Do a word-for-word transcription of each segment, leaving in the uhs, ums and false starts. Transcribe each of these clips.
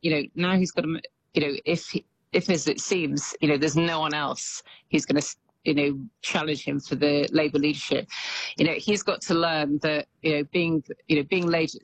you know, now he's got to, you know, if, he, if as it seems, you know, there's no one else who's going to, you know, challenge him for the Labour leadership. You know, he's got to learn that, you know, being, you know, being Labour,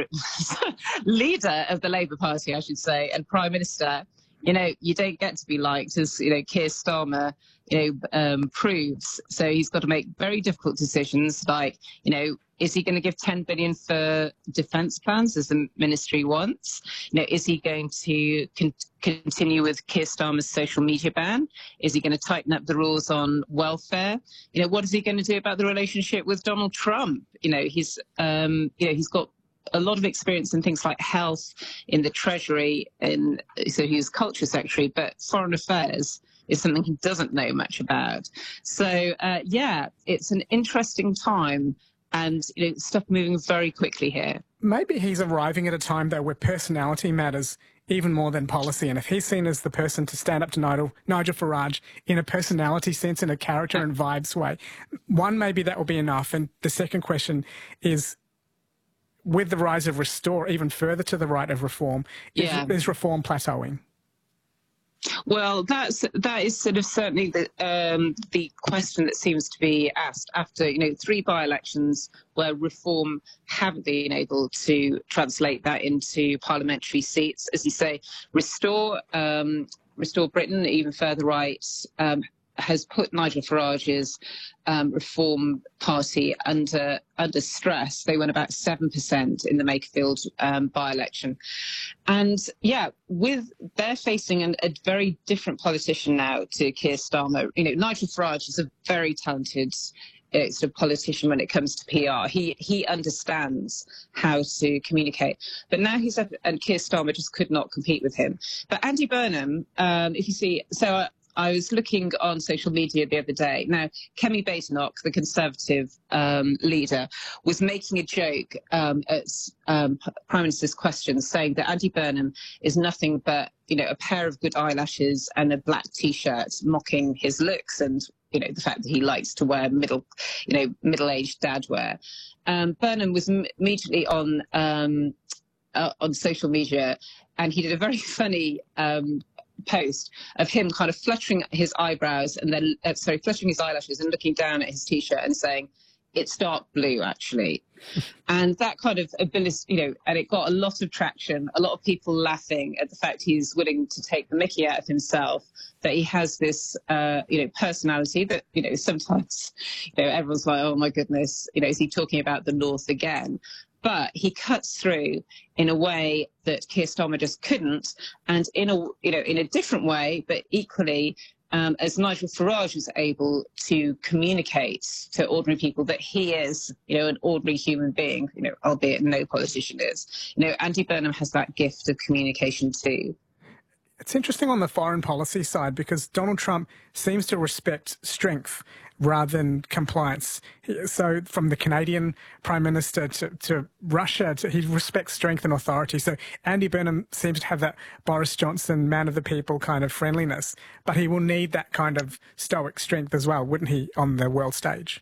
leader of the Labour Party, I should say, and Prime Minister, you know, you don't get to be liked, as, you know, Keir Starmer, you know, um, proves. So he's got to make very difficult decisions like, you know, is he going to give ten billion for defence plans as the ministry wants? You know, is he going to con continue with Keir Starmer's social media ban? Is he going to tighten up the rules on welfare? You know, what is he going to do about the relationship with Donald Trump? You know, he's, um, you know, he's got a lot of experience in things like health, in the Treasury, in, so he was Culture Secretary, but foreign affairs is something he doesn't know much about. So, uh, yeah, it's an interesting time. And, you know, stuff moving very quickly here. Maybe he's arriving at a time, though, where personality matters even more than policy. And if he's seen as the person to stand up to Nigel, Nigel Farage in a personality sense, in a character and vibes way, one, maybe that will be enough. And the second question is, with the rise of Restore, even further to the right of Reform, yeah. is, is Reform plateauing? Well, that's that is sort of certainly the um, the question that seems to be asked after, you know, three by-elections where Reform haven't been able to translate that into parliamentary seats. As you say, Restore, um, Restore Britain, even further right, um, has put Nigel Farage's um, Reform Party under under stress. They won about seven percent in the Makerfield um, by-election. And, yeah, with they're facing an, a very different politician now to Keir Starmer. You know, Nigel Farage is a very talented uh, sort of politician when it comes to P R. He he understands how to communicate. But now he's up, and Keir Starmer just could not compete with him. But Andy Burnham, um, if you see, so... Uh, I was looking on social media the other day. Now, Kemi Badenoch, the Conservative um, leader, was making a joke um, at um, Prime Minister's questions, saying that Andy Burnham is nothing but, you know, a pair of good eyelashes and a black T-shirt, mocking his looks and, you know, the fact that he likes to wear middle, you know, middle-aged dad wear. Um, Burnham was m immediately on um, uh, on social media, and he did a very funny Um, post of him kind of fluttering his eyebrows and then, uh, sorry, fluttering his eyelashes and looking down at his T-shirt and saying, it's dark blue, actually. And that kind of ability, you know, and it got a lot of traction, a lot of people laughing at the fact he's willing to take the mickey out of himself, that he has this, uh, you know, personality that, you know, sometimes, you know, everyone's like, oh, my goodness, you know, is he talking about the North again? But he cuts through in a way that Keir Starmer just couldn't, and in a you know in a different way, but equally um, as Nigel Farage was able to communicate to ordinary people that he is you know an ordinary human being, you know, albeit no politician is. You know, Andy Burnham has that gift of communication too. It's interesting on the foreign policy side because Donald Trump seems to respect strength rather than compliance. So from the Canadian Prime Minister to, to Russia, to, he respects strength and authority. So Andy Burnham seems to have that Boris Johnson, man of the people kind of friendliness, but he will need that kind of stoic strength as well, wouldn't he, on the world stage?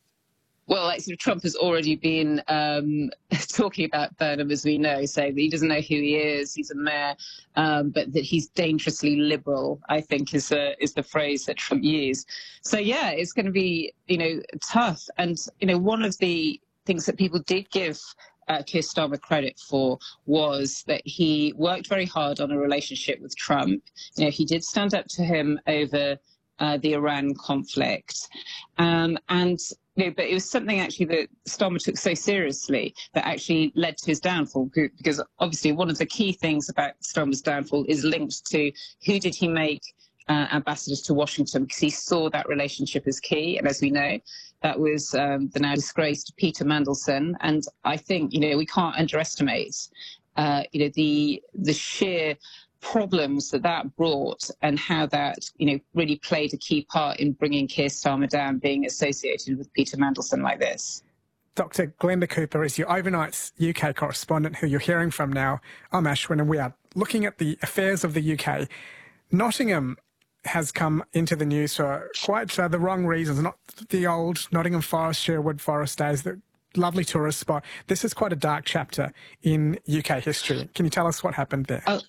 Well, actually, Trump has already been um, talking about Burnham, as we know, saying that he doesn't know who he is, he's a mayor, um, but that he's dangerously liberal, I think is, uh, is the phrase that Trump used. So, yeah, it's going to be, you know, tough. And, you know, one of the things that people did give uh, Keir Starmer credit for was that he worked very hard on a relationship with Trump. You know, he did stand up to him over uh, the Iran conflict. Um, and... No, but it was something actually that Starmer took so seriously that actually led to his downfall, because obviously one of the key things about Starmer's downfall is linked to who did he make uh, ambassadors to Washington, because he saw that relationship as key. And as we know, that was um, the now disgraced Peter Mandelson. And I think, you know, we can't underestimate, uh, you know, the the sheer problems that that brought and how that, you know, really played a key part in bringing Keir Starmer down, being associated with Peter Mandelson like this. Doctor Glenda Cooper is your overnight's U K correspondent who you're hearing from now. I'm Ashwin and we are looking at the affairs of the U K. Nottingham has come into the news for quite uh, the wrong reasons, not the old Nottingham Forest, Sherwood Forest days, the lovely tourist spot. This is quite a dark chapter in U K history. Can you tell us what happened there? Oh.